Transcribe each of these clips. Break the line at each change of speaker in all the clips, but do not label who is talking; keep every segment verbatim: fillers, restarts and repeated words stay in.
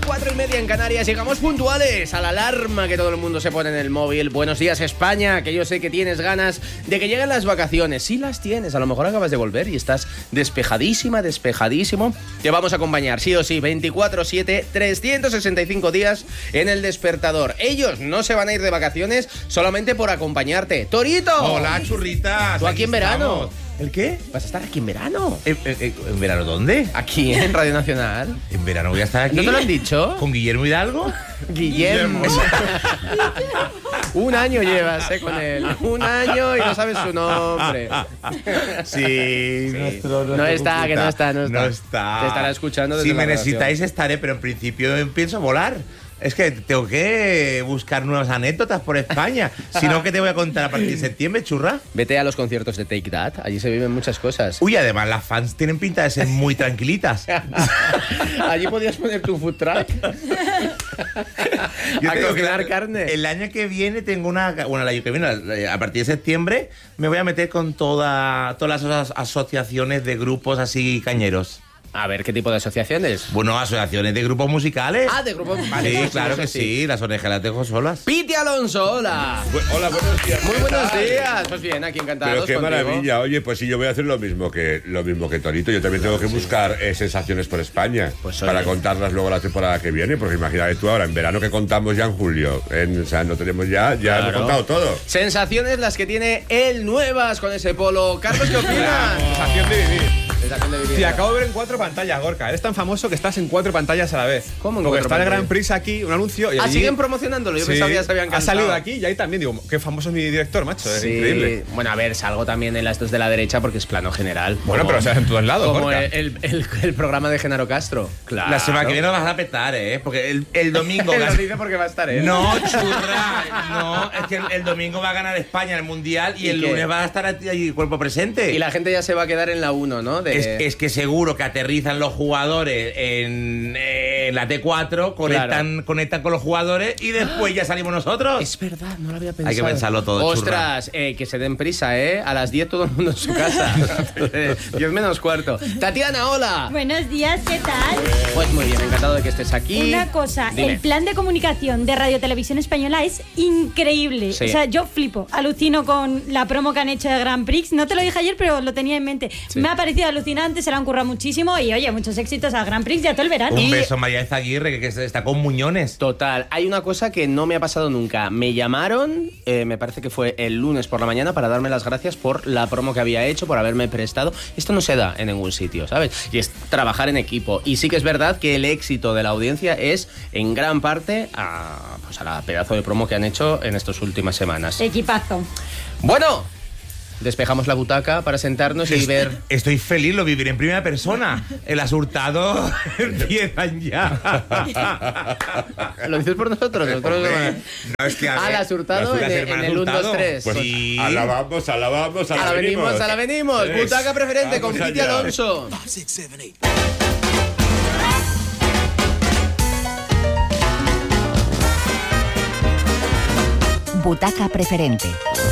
cuatro y media en Canarias. Llegamos puntuales a la alarma que todo el mundo se pone en el móvil. Buenos días, España, que yo sé que tienes ganas de que lleguen las vacaciones. Sí las tienes, a lo mejor acabas de volver y estás despejadísima, despejadísimo. Te vamos a acompañar, sí o sí, veinticuatro siete, trescientos sesenta y cinco días en El Despertador. Ellos no se van a ir de vacaciones solamente por acompañarte. ¡Torito!
Hola, churritas.
¿Tú aquí en verano?
Estamos. ¿El qué?
¿Vas a estar aquí en verano?
¿En, en, en verano dónde?
Aquí en Radio Nacional.
¿En verano voy a estar aquí?
¿No te lo han dicho?
¿Con Guillermo Hidalgo?
Guillermo. Un año llevas, eh, con él. Un año y no sabes su nombre.
Sí,
sí.
Nuestro, nuestro
no está, que no está, no está.
No está.
Te estará escuchando desde
Si
la
me
grabación.
necesitáis estaré, pero en principio pienso volar. Es que tengo que buscar nuevas anécdotas por España. Si no, ¿qué te voy a contar a partir de septiembre, churra?
Vete a los conciertos de Take That. Allí se viven muchas cosas.
Uy, además las fans tienen pinta de ser muy tranquilitas.
Allí podías poner tu food truck.
Yo
a
tengo
cocinar
que-
carne.
El año que viene tengo una... Bueno, el año que viene, a partir de septiembre, me voy a meter con toda, todas las asociaciones de grupos así cañeros.
A ver, ¿qué tipo de asociaciones?
Bueno, asociaciones de grupos musicales.
Ah, de grupos. Vale,
Sí,
pues
claro
eso
que sí, las orejas las dejo solas.
Piti Alonso, hola.
Bu- Hola, buenos días.
Muy
¿qué
buenos
tal?
días. Pues bien, aquí encantados
Pero qué
contigo.
maravilla. Oye, pues sí, yo voy a hacer lo mismo que lo mismo que Torito. Yo también tengo que buscar eh, sensaciones por España
Pues, oye.
para contarlas luego la temporada que viene. Porque imagínate tú ahora, en verano que contamos ya en julio. En- o sea, no tenemos ya, ya hemos
Claro.
contado todo.
Sensaciones las que tiene él nuevas con ese polo. Carlos, ¿qué opinas?
Sensación de vivir.
Sensación de vivir.
Sí, acabo de ver en cuatro pantallas, Gorka. Eres tan famoso que estás en cuatro pantallas a la vez.
¿Cómo en
Porque
cuatro
está el
pantallas?
Gran Prix aquí, un anuncio. Y
Ah,
allí-
siguen promocionándolo. Yo
Sí,
pensaba que ya se habían
ha
cansado.
salido aquí y ahí también. Digo, qué famoso es mi director, macho. Es
Sí.
increíble.
Bueno, a ver, salgo también en las dos de la derecha porque es plano general.
Bueno,
Como-
pero o sea, en todos lados,
Como
Gorka.
el, el, el programa de Genaro Castro. Claro.
La semana que viene lo vas a petar, ¿eh? Porque el, el domingo...
Lo
gana-
dice porque va a estar él.
No, churra, no, es que el, el domingo va a ganar España el Mundial y,
¿Y
el
qué?
lunes va a estar allí cuerpo presente.
Y la gente ya se va a quedar en la uno, ¿no? De...
Es, es que seguro que aterrizan los jugadores en, en la T cuatro, conectan,
Claro.
conectan con los jugadores y después ya salimos nosotros.
Es verdad, no lo había pensado.
Hay que pensarlo todo,
Ostras, eh, que se den prisa, ¿eh? A las diez todo el mundo en su casa. diez menos cuarto. Tatiana, hola.
Buenos días, ¿qué tal?
Pues muy bien, encantado de que estés aquí.
Una cosa,
Dime.
el plan de comunicación de Radio Televisión Española es increíble.
Sí.
O sea, yo flipo, alucino con la promo que han hecho de Grand Prix. No te lo dije ayer, pero lo tenía en mente.
Sí.
Me ha parecido alucinante, se lo han currado muchísimo y oye, muchos éxitos al Grand Prix y a todo el verano.
Un
Y-
beso, María Ezaguirre, que, que está con muñones.
Total, hay una cosa que no me ha pasado nunca. Me llamaron, eh, me parece que fue el lunes por la mañana, para darme las gracias por la promo que había hecho, por haberme prestado. Esto no se da en ningún sitio, ¿sabes? Y es trabajar en equipo. Y sí que es verdad que el éxito de la audiencia es en gran parte a, pues a la pedazo de promo que han hecho en estas últimas semanas.
Equipazo.
Bueno, despejamos la butaca para sentarnos y ver...
Estoy feliz, lo viviré en primera persona. El asurtado empiezan ya.
¿Lo dices por nosotros? nosotros
Hombre, no es que a
Ah,
ver,
la Hurtado
las
en, el-
hermanas
en el uno,
Hurtado.
dos, tres.
Pues
Sí.
alabamos, alabamos,
A la venimos, a la venimos.
Sí.
Butaca preferente con
Vamos
Piti
allá.
Alonso.
Butaca preferente.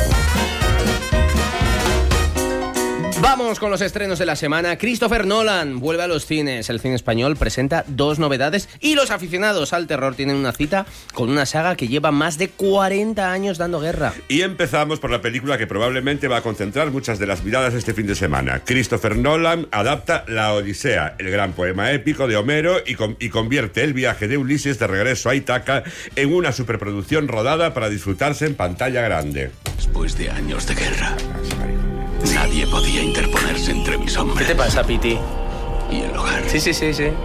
Vamos con los estrenos de la semana. Christopher Nolan vuelve a los cines. El cine español presenta dos novedades y los aficionados al terror tienen una cita con una saga que lleva más de cuarenta años dando guerra.
Y empezamos por la película que probablemente va a concentrar muchas de las miradas este fin de semana. Christopher Nolan adapta La Odisea, el gran poema épico de Homero, y, con- y convierte el viaje de Ulises de regreso a Ítaca en una superproducción rodada para disfrutarse en pantalla grande.
Después de años de guerra, nadie podía interponerse entre mis
¿Qué
hombres
te pasa, Piti?
y el hogar.
Sí, sí, sí, sí.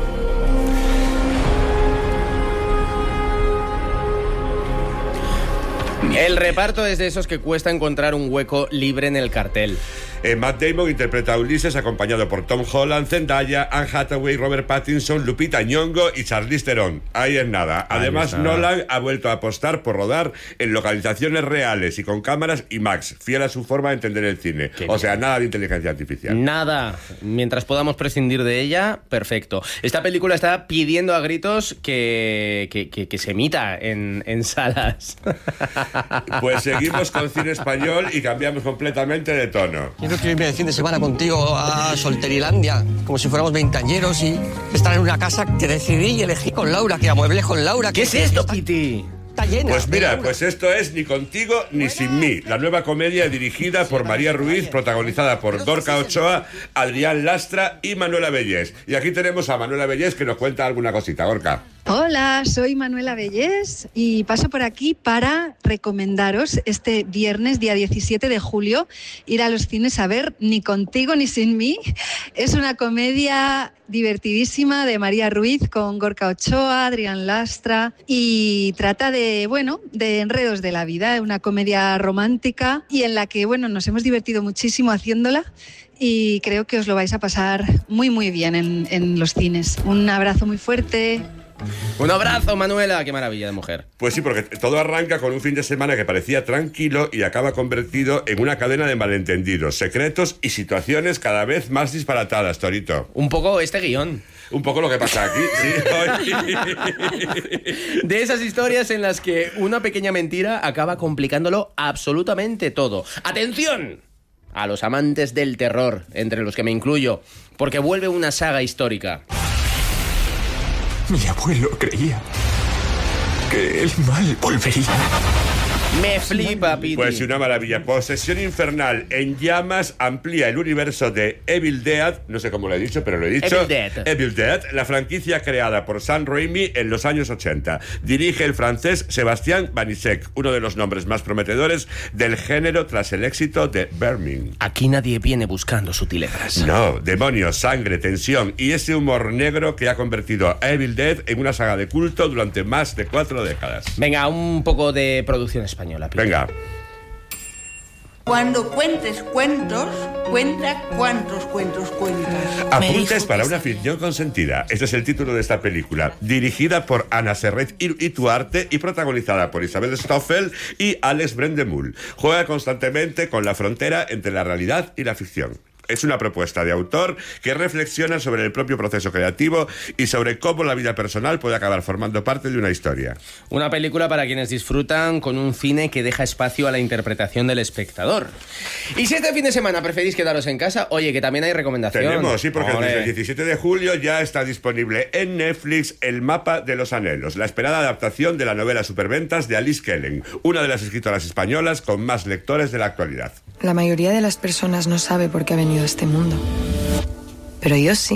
El reparto es de esos que cuesta encontrar un hueco libre en el cartel.
Eh, Matt Damon interpreta a Ulises acompañado por Tom Holland, Zendaya, Anne Hathaway, Robert Pattinson, Lupita Nyong'o y Charlize Theron. Ahí es nada. Además,
es nada.
Nolan ha vuelto a apostar por rodar en localizaciones reales y con cámaras IMAX, fiel a su forma de entender el cine.
Qué
O sea, nada de inteligencia artificial.
Nada. Mientras podamos prescindir de ella, perfecto. Esta película está pidiendo a gritos que, que, que- que se emita en, en salas.
Pues seguimos con cine español y cambiamos completamente de tono.
yo quiero irme de fin de semana contigo a Solterilandia, como si fuéramos veinteañeros y estar en una casa que decidí y elegí con Laura, que amueble con Laura.
¿Qué es esto, Piti?
Está llena.
Pues mira, pues esto es Ni contigo ni sin mí, la nueva comedia dirigida por María Ruiz, protagonizada por Gorka Ochoa, Adrián Lastra y Manuela Bellés. Y aquí tenemos a Manuela Bellés que nos cuenta alguna cosita, Gorka.
Hola, soy Manuela Bellés y paso por aquí para recomendaros este viernes, día diecisiete de julio, ir a los cines a ver Ni contigo ni sin mí. Es una comedia divertidísima de María Ruiz con Gorka Ochoa, Adrián Lastra y trata de, bueno, de enredos de la vida, una comedia romántica y en la que, bueno, nos hemos divertido muchísimo haciéndola. Y creo que os lo vais a pasar muy, muy bien en, en los cines. Un abrazo muy fuerte.
Un abrazo, Manuela. Qué maravilla de mujer.
Pues sí, porque todo arranca con un fin de semana que parecía tranquilo y acaba convertido en una cadena de malentendidos, secretos y situaciones cada vez más disparatadas, Torito.
Un poco este guión.
Un poco lo que pasa aquí, sí.
De esas historias en las que una pequeña mentira acaba complicándolo absolutamente todo. ¡Atención! A los amantes del terror, entre los que me incluyo, porque vuelve una saga histórica.
Mi abuelo creía que el mal volvería.
Me flipa, Piti.
Pues sí, una maravilla. Posesión Infernal en llamas amplía el universo de Evil Dead, no sé cómo lo he dicho, pero lo he dicho.
Evil Dead.
Evil Dead, la franquicia creada por Sam Raimi en los años ochenta. Dirige el francés Sébastien Banishek, uno de los nombres más prometedores del género tras el éxito de Vermin.
Aquí nadie viene buscando sutilezas.
No, demonios, sangre, tensión y ese humor negro que ha convertido a Evil Dead en una saga de culto durante más de cuatro décadas.
Venga, un poco de producción española.
Venga.
Cuando cuentes cuentos, cuenta cuántos cuentos cuentas.
Apuntes para una ficción consentida. Este es el título de esta película. Dirigida por Ana Serret Ituarte y protagonizada por Isabel Stoffel y Alex Brendemul. Juega constantemente con la frontera entre la realidad y la ficción. Es una propuesta de autor que reflexiona sobre el propio proceso creativo y sobre cómo la vida personal puede acabar formando parte de una historia.
Una película para quienes disfrutan con un cine que deja espacio a la interpretación del espectador. Y si este fin de semana preferís quedaros en casa, oye, que también hay recomendación.
Tenemos, sí, porque
Olé.
desde el diecisiete de julio ya está disponible en Netflix El mapa de los anhelos, la esperada adaptación de la novela superventas de Alice Kellen, una de las escritoras españolas con más lectores de la actualidad.
La mayoría de las personas no sabe por qué ha venido a este mundo. Pero yo sí.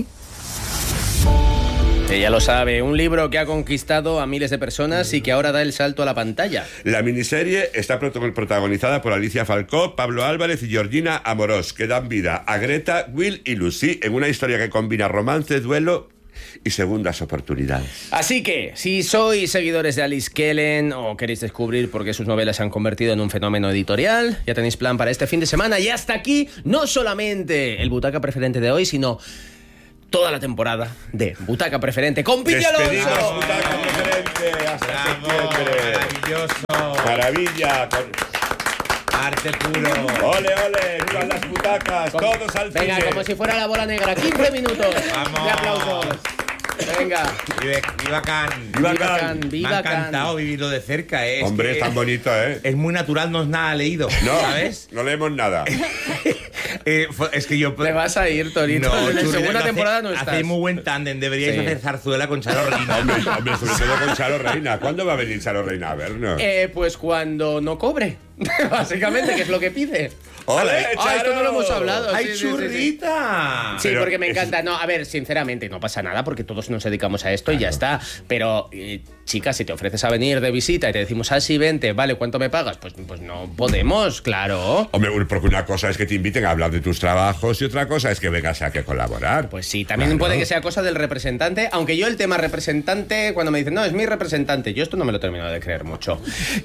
Ella lo sabe, un libro que ha conquistado a miles de personas y que ahora da el salto a la pantalla.
La miniserie está protagonizada por Alicia Falcó, Pablo Álvarez y Georgina Amorós, que dan vida a Greta, Will y Lucy en una historia que combina romance, duelo y segundas oportunidades.
Así que, si sois seguidores de Alice Kellen o queréis descubrir por qué sus novelas se han convertido en un fenómeno editorial, ya tenéis plan para este fin de semana. Y hasta aquí, no solamente el Butaca Preferente de hoy, sino toda la temporada de Butaca Preferente con Piti Alonso.
Despedimos Butaca Preferente hasta
Bravo,
septiembre.
Maravilloso.
Maravilla. Con...
Arte puro.
Ole, ole, vivan las butacas,
Como,
todos al
venga,
cine.
como si fuera la bola negra, quince minutos.
Vamos.
De aplausos. Venga.
Viva, viva Can.
Viva
Viva
Can.
Can,
Me
viva
ha encantado
Can.
vivirlo de cerca, ¿eh? Es
Hombre,
que
es tan bonito, ¿eh?
Es muy natural, no es nada leído,
No,
¿sabes?
no leemos nada.
Eh, fue- es que yo...
Te vas a ir, Torito. en la
Churri,
segunda
hace-
temporada no estás.
Hacéis muy buen tándem, deberíais
Sí.
hacer zarzuela con Charo Reina.
Hombre, hombre, sobre todo con Charo Reina. ¿Cuándo va a venir Charo Reina a vernos?
Eh, pues cuando no cobre. Básicamente, que es lo que pide.
¡Ole,
Ah, esto
Charo!
no lo hemos hablado.
¡Ay,
sí, sí, sí, sí.
churrita!
Sí,
Pero
porque me
es-
encanta. No, a ver, sinceramente, no pasa nada porque todos nos dedicamos a esto y ya está. Pero, eh, chica, si te ofreces a venir de visita y te decimos, ah, sí, vente, vale, ¿cuánto me pagas? Pues, pues no podemos, claro.
Hombre, porque una cosa es que te inviten a hablar de tus trabajos y otra cosa es que vengas a que colaborar.
Pues sí, también
Claro.
puede que sea cosa del representante, aunque yo el tema representante, cuando me dicen, no, es mi representante, yo esto no me lo termino de creer mucho.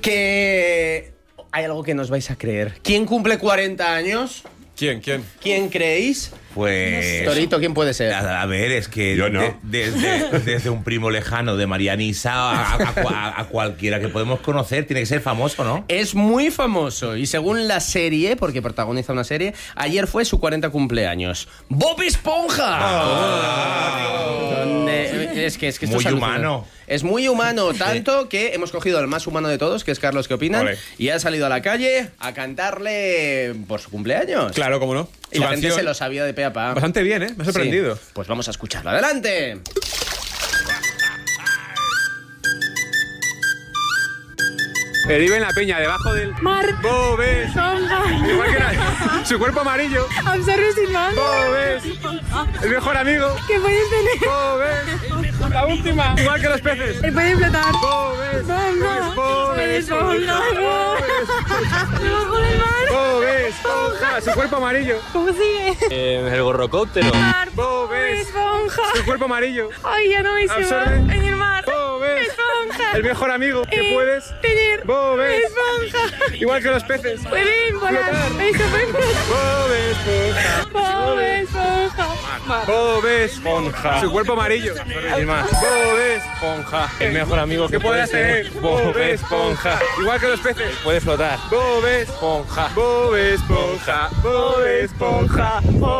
Que hay algo que nos vais a creer. ¿Quién cumple cuarenta años?
¿Quién? ¿Quién?
¿Quién creéis?
Pues...
Torito, ¿quién puede ser?
A, a ver, es que
Yo no.
de- desde, desde un primo lejano de Marianisa a, a- a cua- a cualquiera que podemos conocer, tiene que ser famoso, ¿no?
Es muy famoso y según la serie, porque protagoniza una serie, ayer fue su cuarenta cumpleaños. ¡Bob Esponja! Donde- es que, es que esto
Muy
es alucinante.
humano.
Es muy humano, tanto que hemos cogido al más humano de todos, que es Carlos, ¿qué opinan?
Ole.
Y ha salido a la calle a cantarle por su cumpleaños.
Claro, cómo no.
Y la gente se lo sabía de pe a pa.
Bastante bien, ¿eh? Me ha sorprendido.
Sí. Pues vamos a escucharlo. ¡Adelante!
Que vive en la peña, debajo del
Mar.
Bob
Esponja.
Igual que era su cuerpo amarillo.
Absorbe sin más.
Bob el mejor amigo.
¿Qué puedes tener?
Bob la última. Igual que los peces.
Él puede flotar.
Bob
Esponja.
Bob
Esponja. Debajo del mar.
Bob Esponja. Su cuerpo amarillo.
¿Cómo sigue?
Eh, el gorrocóptero.
Bob
Esponja.
Su cuerpo amarillo.
Ay, ya no me se va.
Absorbe.
En el mar.
Bob
Esponja.
el mejor amigo que
Eh,
puedes
tener.
Bob
Esponja.
igual que los peces.
Pueden volar.
Flotar.
Eso puede flotar.
Bob Esponja.
Bob Esponja.
Bob Esponja. Su cuerpo amarillo.
El más.
Bob Esponja.
El mejor amigo
que puedes tener. Bob Esponja. Igual que los peces.
Puede flotar.
Bob Esponja. Bob Esponja. Bob Esponja. Bob